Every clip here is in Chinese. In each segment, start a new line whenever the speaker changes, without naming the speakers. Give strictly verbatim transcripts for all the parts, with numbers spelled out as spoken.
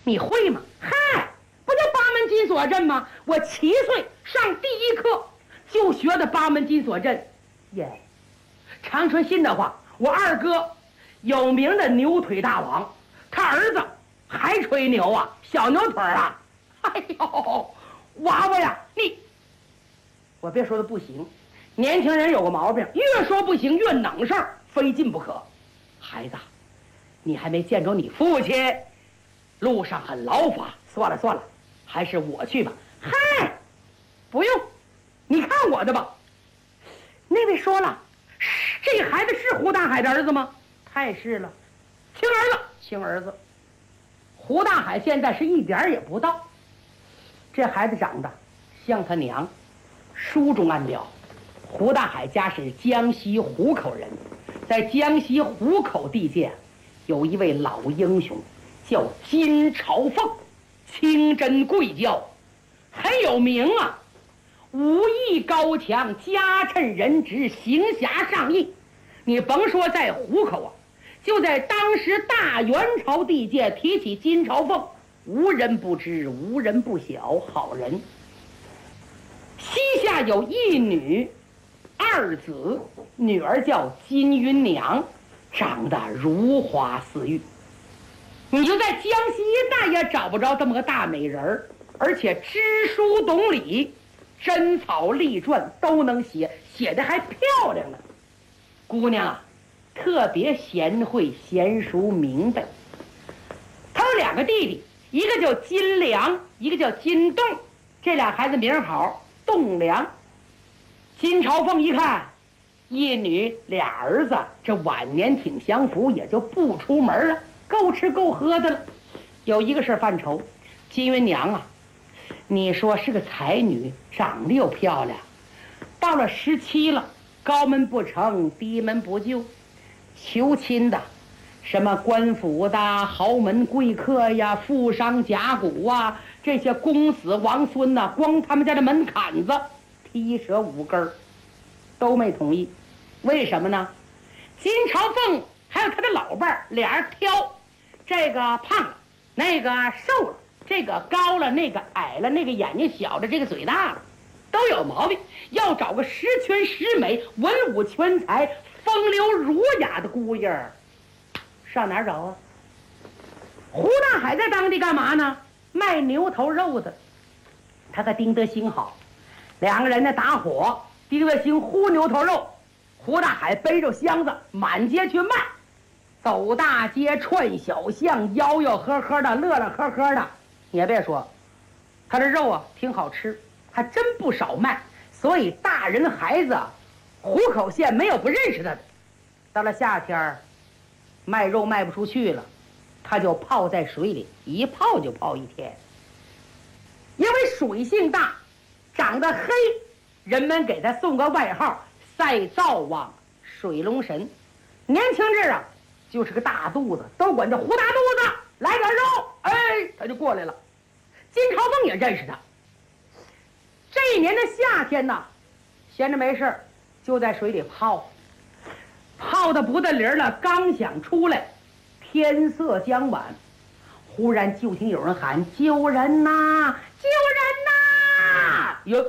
你会吗？嗨，不就八门金锁阵吗？我七岁上第一课就学的八门金锁阵。耶，长春信的话，我二哥有名的牛腿大王，他儿子还吹牛啊，小牛腿啊。哎呦，娃娃呀，你，我别说的不行，年轻人有个毛病，越说不行越能事儿，非进不可。孩子，你还没见着你父亲，路上很劳乏。算了算了，还是我去吧。嗨，不用，你看我的吧。那位说了，这孩子是胡大海的儿子吗？太是了，亲儿子，亲儿子。胡大海现在是一点也不到。这孩子长得像他娘。书中暗表，胡大海家是江西湖口人，在江西湖口地界有一位老英雄，叫金朝凤，清真贵教，很有名啊，武艺高强，家趁人直，行侠仗义。你甭说在湖口啊，就在当时大元朝地界，提起金朝凤，无人不知，无人不晓，好人。膝下有一女二子，女儿叫金云娘，长得如花似玉。你就在江西一带也找不着这么个大美人儿，而且知书懂礼，真草隶传都能写，写得还漂亮呢。姑娘啊，特别贤惠娴熟明白。她有两个弟弟，一个叫金良，一个叫金栋，这俩孩子名好，栋梁。金朝凤一看一女俩儿子，这晚年挺相符，也就不出门了，够吃够喝的了。有一个事犯愁，金云娘啊，你说是个才女，长得又漂亮，到了十七了，高门不成低门不就，求亲的什么官府的豪门贵客呀，富商贾贾啊，这些公子王孙呐、啊，光他们家的门槛子踢折五根都没同意。为什么呢？金朝凤还有他的老伴儿，俩人挑，这个胖了，那个瘦了，这个高了，那个矮了，那个眼睛小了，这个嘴大了，都有毛病。要找个十全十美、文武全才、风流儒雅的姑爷儿，上哪儿找啊？胡大海在当地干嘛呢？卖牛头肉的。他和丁德兴好，两个人呢打伙，丁德兴烀牛头肉，胡大海背着箱子满街去卖，走大街串小巷，吆吆喝喝的，乐乐呵呵的。你也别说，他这肉啊挺好吃，还真不少卖，所以大人孩子湖口县没有不认识他的。到了夏天卖肉卖不出去了，他就泡在水里，一泡就泡一天。因为水性大，长得黑，人们给他送个外号赛灶王水龙神。年轻阵啊就是个大肚子，都管这胡大肚子，来点肉，哎，他就过来了。金朝凤也认识他。这一年的夏天呢，闲着没事就在水里泡，泡的不得灵了，刚想出来，天色将晚，忽然就听有人喊：“救人呐！救人呐！”哟，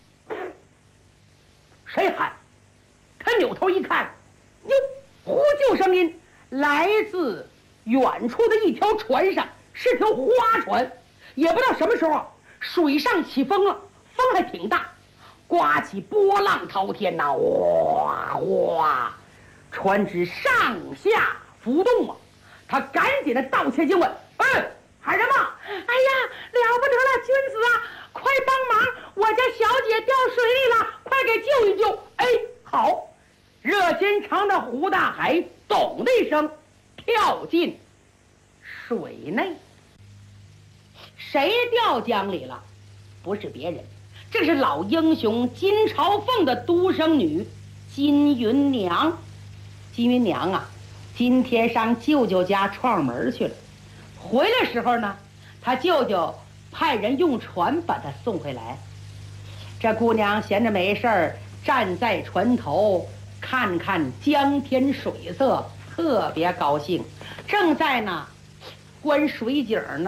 谁喊？他扭头一看，哟，呼救声音来自远处的一条船上，是条花船。也不知道什么时候水上起风了，风还挺大，刮起波浪滔天呐、啊，哗哗，船只上下浮动啊。他赶紧的道歉就问：“哎，喊什么？哎呀，了不得了，君子啊，快帮忙，我家小姐掉水里了，快给救一救！”哎，好，热心肠的胡大海咚的一声跳进水内。谁掉江里了？不是别人，这是老英雄金朝凤的独生女金云娘。金云娘啊，今天上舅舅家串门去了，回来时候呢，他舅舅派人用船把她送回来。这姑娘闲着没事儿，站在船头看看江天水色，特别高兴，正在呢观水景呢。